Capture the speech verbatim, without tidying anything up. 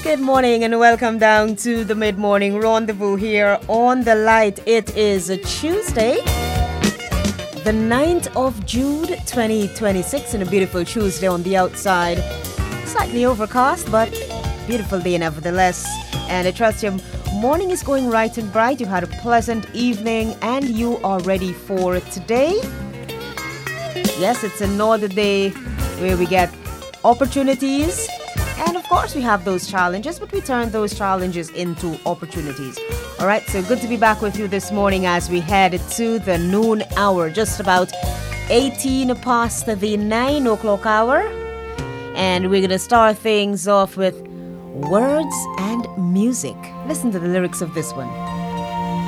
Good morning and welcome down to the mid-morning rendezvous here on The Light. It is a Tuesday, the ninth of June twenty twenty-six, and a beautiful Tuesday on the outside. Slightly overcast, but beautiful day nevertheless. And I trust your morning is going right and bright. You had a pleasant evening and you are ready for today. Yes, it's another day where we get opportunities. And of course, we have those challenges, but we turn those challenges into opportunities. All right, so good to be back with you this morning as we head to the noon hour, just about eighteen past the nine o'clock hour. And we're going to start things off with words and music. Listen to the lyrics of this one.